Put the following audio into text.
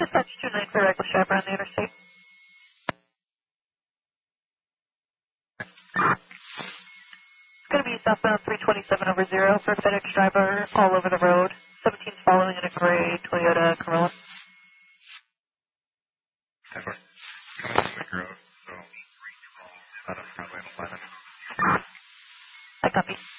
Dispatch 29 for reckless driver on the interstate. It's going to be southbound 327 over 0 for FedEx driver all over the road. 17's following in a gray Toyota Corolla. Ever. Coming from the road, so out of front lane alignment. I copy.